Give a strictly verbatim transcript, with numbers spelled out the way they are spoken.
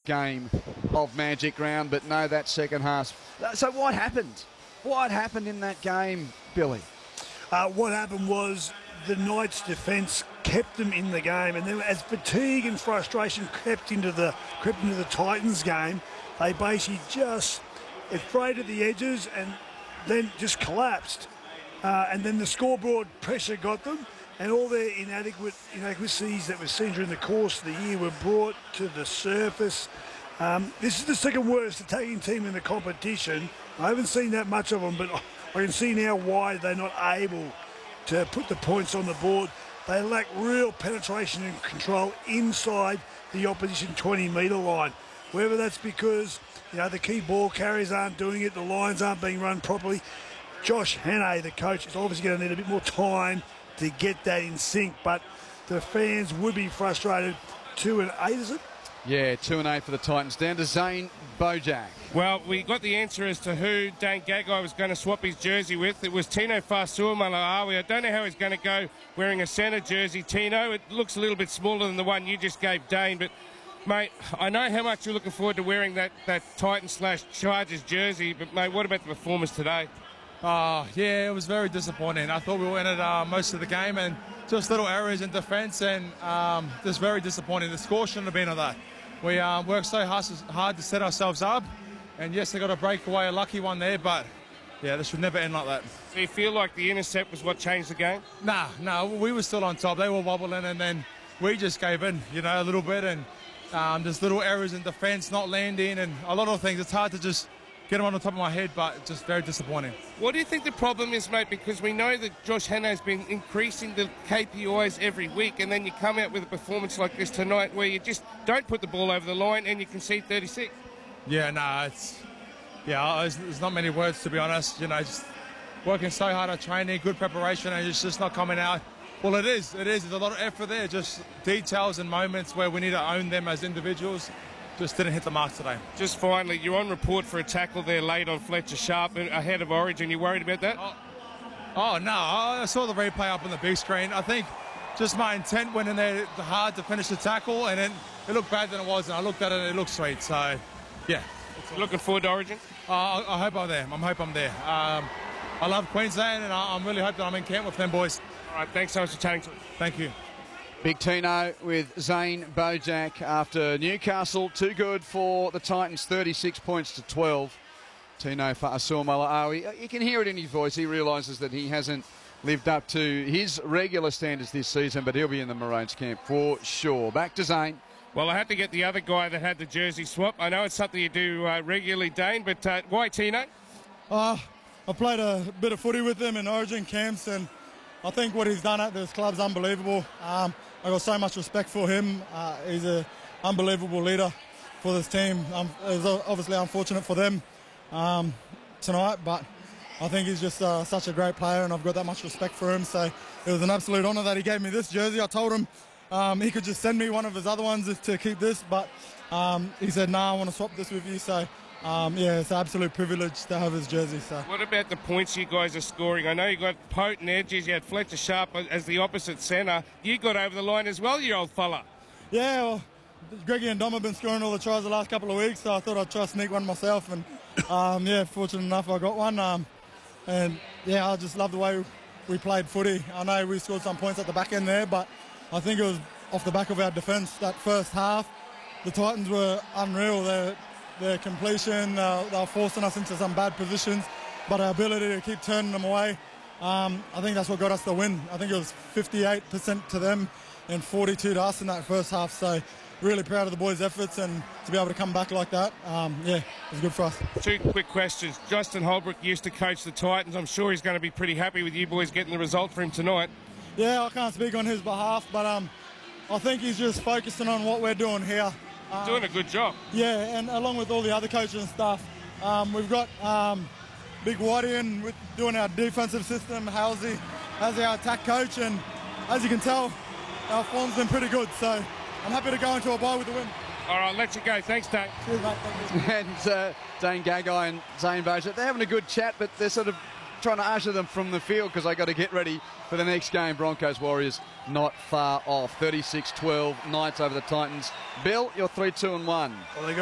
game of Magic Round, but no, that second half. So what happened? What happened in that game, Billy? Uh, what happened was the Knights' defence kept them in the game, and then as fatigue and frustration crept into the crept into the Titans game, they basically just afraid at the edges and then just collapsed. Uh, and then the scoreboard pressure got them, and all their inadequate inadequacies that were seen during the course of the year were brought to the surface. Um, this is the second worst attacking team in the competition. I haven't seen that much of them, but I can see now why they're not able to put the points on the board. They lack real penetration and control inside the opposition twenty metre line. Whether that's because, you know, the key ball carriers aren't doing it, the lines aren't being run properly. Josh Hannay, the coach, is obviously going to need a bit more time to get that in sync, but the fans would be frustrated. Two and eight, is it? Yeah, two and eight for the Titans. Down to Zane Bojack. Well, we got the answer as to who Dane Gagai was going to swap his jersey with. It was Tino Fa'asuamaleaui. I don't know how he's going to go wearing a centre jersey, Tino. It looks a little bit smaller than the one you just gave Dane, but mate, I know how much you're looking forward to wearing that, that Titan slash Chargers jersey, but mate, what about the performance today? Oh, yeah, it was very disappointing. I thought we were in it uh, most of the game, and just little errors in defence, and um, just very disappointing. The score shouldn't have been of that. We um, worked so hard, hard to set ourselves up, and yes, they got a breakaway, a lucky one there, but yeah, this should never end like that. Do you feel like the intercept was what changed the game? Nah, no, we were still on top. They were wobbling, and then we just gave in, you know, a little bit, and um, there's little errors in defence, not landing, and a lot of things. It's hard to just get them on the top of my head, but just very disappointing. What do you think the problem is, mate? Because we know that Josh Hannay has been increasing the K P Is every week, and then you come out with a performance like this tonight where you just don't put the ball over the line and you concede thirty-six. Yeah, no, nah, it's... Yeah, there's, there's not many words, to be honest. You know, just working so hard at training, good preparation, and it's just not coming out. Well, it is. It is. There's a lot of effort there, just details and moments where we need to own them as individuals. Just didn't hit the mark today. Just finally, you're on report for a tackle there late on Fletcher Sharp ahead of Origin. You worried about that? Oh, oh no, I saw the replay up on the big screen. I think just my intent went in there hard to finish the tackle, and then it looked better than it was, and I looked at it and it looked sweet. So, yeah. Looking forward to Origin? Uh, I, I hope I'm there. I hope I'm there. Um, I love Queensland, and I, I'm really hoping I'm in camp with them boys. All right, thanks so much for chatting to us. Thank you. Big Tino with Zane Bojack after Newcastle. Too good for the Titans, thirty-six points to twelve. Tino Fa'asuamaleaui. You can hear it in his voice. He realises that he hasn't lived up to his regular standards this season, but he'll be in the Maroons camp for sure. Back to Zane. Well, I had to get the other guy that had the jersey swap. I know it's something you do uh, regularly, Dane, but uh, why Tino? Uh, I played a bit of footy with him in Origin camps, and I think what he's done at this club's unbelievable. Um, I got so much respect for him. Uh, he's an unbelievable leader for this team. Um, it was obviously unfortunate for them um, tonight, but I think he's just uh, such a great player, and I've got that much respect for him. So it was an absolute honour that he gave me this jersey. I told him um, he could just send me one of his other ones to keep this, but um, he said, "No, nah, I want to swap this with you." So. Um, yeah, it's an absolute privilege to have his jersey. So. What about the points you guys are scoring? I know you got potent edges, you had Fletcher Sharp as the opposite centre. You got over the line as well, you old fella. Yeah, well, Greggy and Dom have been scoring all the tries the last couple of weeks, so I thought I'd try to sneak one myself. And um, yeah, fortunate enough I got one. Um, and yeah, I just love the way we played footy. I know we scored some points at the back end there, but I think it was off the back of our defence that first half. The Titans were unreal. They're, Their completion, uh, they were forcing us into some bad positions, but our ability to keep turning them away, um, I think that's what got us the win. I think it was fifty-eight percent to them and forty-two to us in that first half. So really proud of the boys' efforts, and to be able to come back like that, um, yeah, it was good for us. Two quick questions. Justin Holbrook used to coach the Titans. I'm sure he's going to be pretty happy with you boys getting the result for him tonight. Yeah, I can't speak on his behalf, but um, I think he's just focusing on what we're doing here. Um, doing a good job. Yeah, and along with all the other coaches and stuff, um, we've got um, Big Waddy in with doing our defensive system, Halsey as our attack coach, and as you can tell, our form's been pretty good, so I'm happy to go into a bye with the win. All right, I'll let you go. Thanks, Dane. Cheers, mate. Thank you. And uh, Dane Gagai and Zane Bojack, they're having a good chat, but they're sort of trying to usher them from the field because they got to get ready for the next game. Broncos Warriors not far off. thirty-six twelve, Knights over the Titans. Bill, you're three two and one. Well, they got